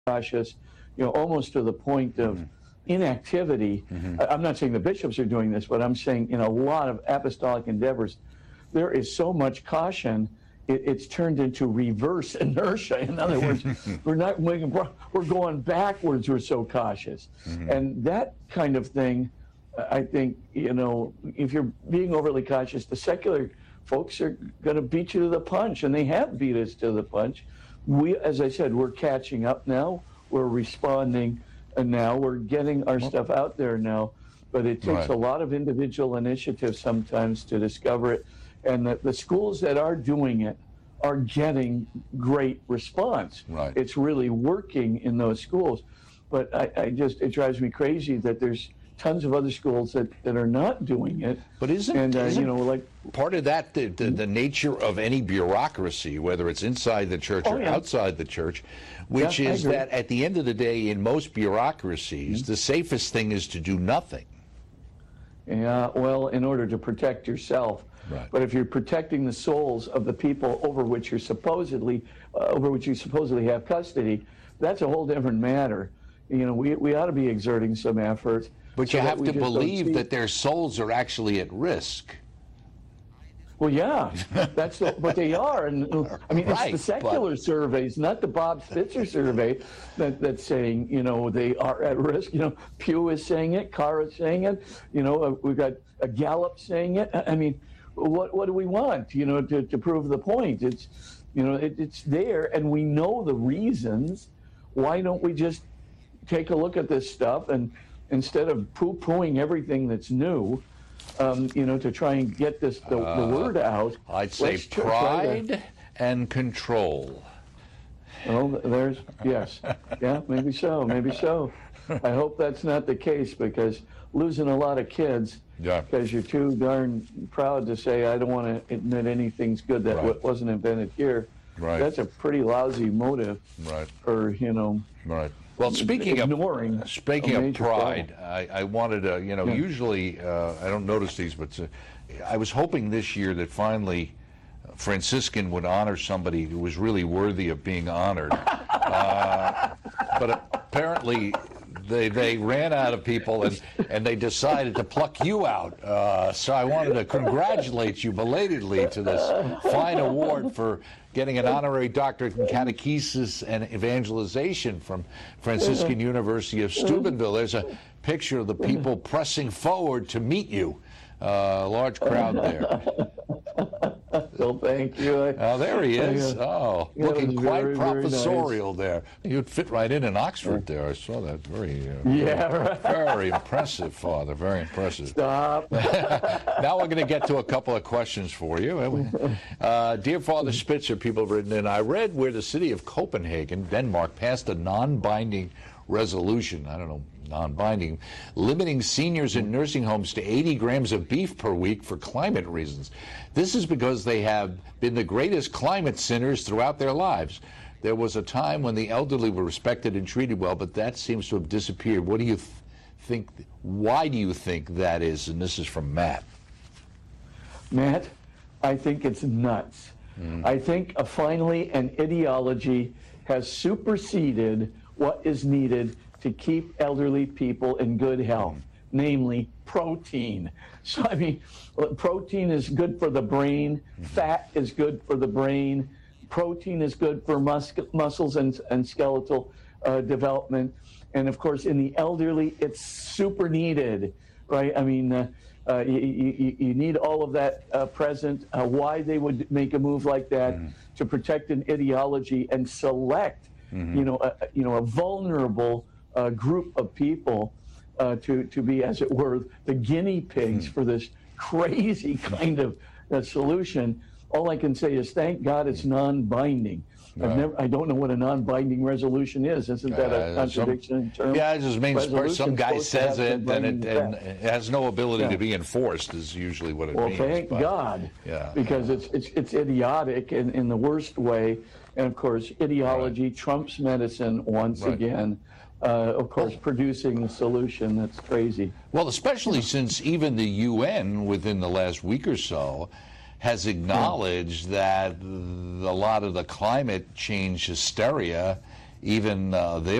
cautious, almost to the point of inactivity. I'm not saying the bishops are doing this, but I'm saying in a lot of apostolic endeavors, there is so much caution, it's turned into reverse inertia. In other words, we're going backwards, we're so cautious. And that kind of thing, I think, if you're being overly cautious, the secular folks are going to beat you to the punch, and they have beat us to the punch. We, as I said, we're catching up now. We're responding now. We're getting our stuff out there now. But it takes a lot of individual initiative sometimes to discover it. And the schools that are doing it are getting great response. It's really working in those schools. But it drives me crazy that there's tons of other schools that are not doing it. But isn't part of that the nature of any bureaucracy, whether it's inside the church or outside the church, which is that at the end of the day, in most bureaucracies, the safest thing is to do nothing. Yeah, well, in order to protect yourself. But if you're protecting the souls of the people over which you supposedly have custody, that's a whole different matter. We ought to be exerting some effort. But you have to believe that their souls are actually at risk. Well, yeah, but they are. And I mean, it's the secular surveys, not the Bob Spitzer survey that's saying, they are at risk. Pew is saying it, Carr is saying it. We've got a Gallup saying it. I mean, what do we want, to prove the point? It's, it's there, and we know the reasons. Why don't we just take a look at this stuff and instead of poo-pooing everything that's new, to try and get the word out. I'd say pride and control. Well, yes. Yeah, maybe so. I hope that's not the case, because losing a lot of kids because you're too darn proud to say, I don't want to admit anything's good that wasn't invented here. That's a pretty lousy motive for, Well, speaking of pride, I wanted to, usually I don't notice these, but I was hoping this year that finally Franciscan would honor somebody who was really worthy of being honored. But apparently they ran out of people, and they decided to pluck you out. So I wanted to congratulate you belatedly to this fine award for getting an honorary doctorate in catechesis and evangelization from Franciscan University of Steubenville. There's a picture of the people pressing forward to meet you. Large crowd there. Well, thank you. Oh, there he is. Looking quite professorial there. You'd fit right in Oxford there. I saw that. Very impressive, Father. Very impressive. Stop. Now we're going to get to a couple of questions for you. Dear Father Spitzer, people have written in, I read where the city of Copenhagen, Denmark, passed a non-binding resolution, non-binding, limiting seniors in nursing homes to 80 grams of beef per week for climate reasons. This is because they have been the greatest climate sinners throughout their lives. There was a time when the elderly were respected and treated well, but that seems to have disappeared. What do you think? Why do you think that is? And this is from Matt. Matt, I think it's nuts. I think finally an ideology has superseded what is needed to keep elderly people in good health, namely protein. So, I mean, protein is good for the brain, fat is good for the brain, protein is good for muscles and skeletal development, and of course in the elderly it's super needed, right? I mean, you need all of that present. Why they would make a move like that to protect an ideology and select a vulnerable group of people to be, as it were, the guinea pigs for this crazy kind of solution. All I can say is thank God it's non-binding. I don't know what a non-binding resolution is. Isn't that a contradiction in terms? Yeah, it just means some guy says it and it has no ability to be enforced is usually what it means. Well, thank God, because it's idiotic in the worst way. And, of course, ideology trumps medicine once again. Of course, producing a solution that's crazy. Well, especially since even the UN within the last week or so has acknowledged that a lot of the climate change hysteria even their